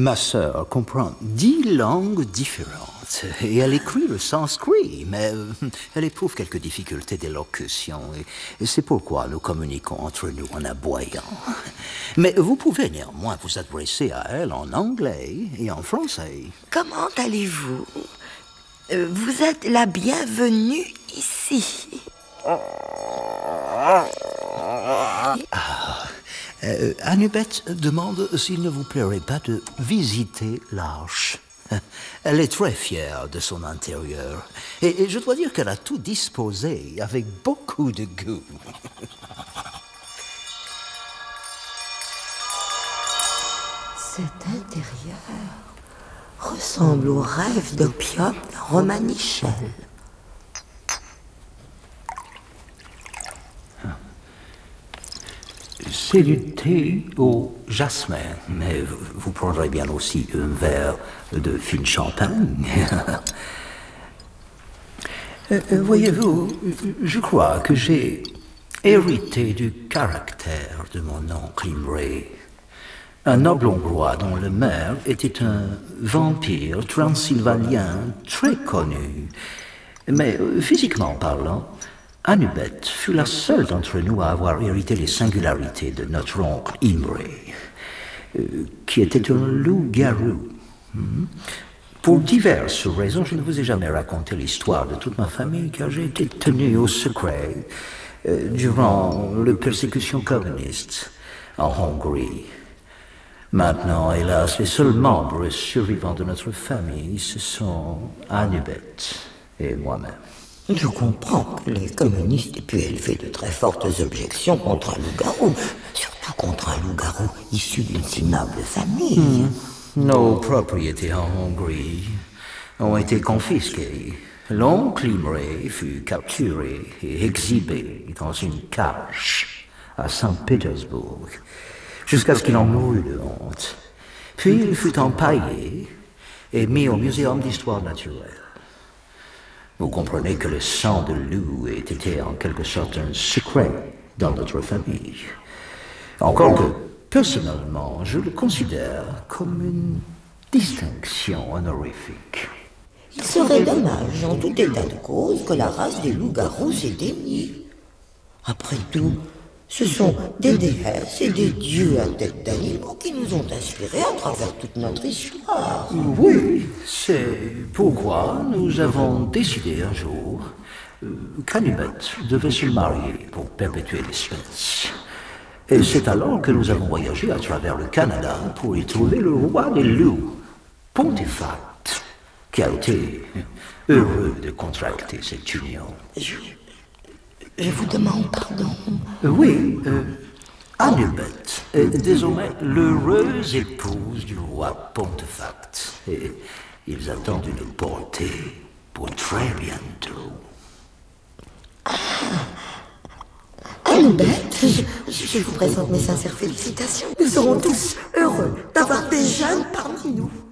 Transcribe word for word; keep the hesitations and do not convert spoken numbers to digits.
Ma sœur comprend dix langues différentes et elle écrit le sanskrit, mais euh, elle éprouve quelques difficultés d'élocution et, et c'est pourquoi nous communiquons entre nous en aboyant. Mais vous pouvez néanmoins vous adresser à elle en anglais et en français. Comment allez-vous? Euh, Vous êtes la bienvenue ici. Ah, euh, Annubet demande s'il ne vous plairait pas de visiter l'arche. Elle est très fière de son intérieur. Et, et je dois dire qu'elle a tout disposé avec beaucoup de goût. Cet intérieur ressemble au rêve d'opium d'un Romanichel. C'est du thé au jasmin, mais vous prendrez bien aussi un verre de fine champagne. euh, Voyez-vous, je crois que j'ai hérité du caractère de mon oncle Imre, un noble hongrois dont le maire était un vampire transylvanien très connu. Mais physiquement parlant, Annubet fut la seule d'entre nous à avoir hérité les singularités de notre oncle Imre, euh, qui était un loup-garou. Hmm. Pour diverses raisons, je ne vous ai jamais raconté l'histoire de toute ma famille, car j'ai été tenu au secret euh, durant les persécutions communistes en Hongrie. Maintenant, hélas, les seuls membres survivants de notre famille, ce sont Annubet et moi-même. Je comprends que les communistes aient pu élever de très fortes objections contre un loup-garou, surtout contre un loup-garou issu d'une si noble famille. Mmh. Nos propriétés en Hongrie ont été confisquées. L'oncle Imre fut capturé et exhibé dans une cage à Saint-Pétersbourg, jusqu'à ce qu'il en mourût de honte. Puis il fut empaillé et mis au Muséum d'histoire naturelle. Vous comprenez que le sang de loup ait été en quelque sorte un secret dans notre famille. Encore que, personnellement, je le considère comme une distinction honorifique. Il serait dommage, en tout état de cause, que la race des loups-garous s'est dénie. Après tout, ce sont des déesses et des dieux à tête d'animaux qui nous ont inspirés à travers toute notre histoire. Oui, c'est pourquoi nous avons décidé un jour euh, qu'Annubet devait se marier pour perpétuer l'espèce. Et c'est alors que nous avons voyagé à travers le Canada pour y trouver le roi des loups, Pontifact, qui a été heureux de contracter cette union. Je, je vous demande pardon. Oui, euh, Annubet est désormais l'heureuse épouse du roi Pontifact. Et ils attendent une portée pour très bientôt. Ah, Annubet, je, je vous présente mes sincères félicitations. Nous serons tous heureux d'avoir des jeunes parmi nous.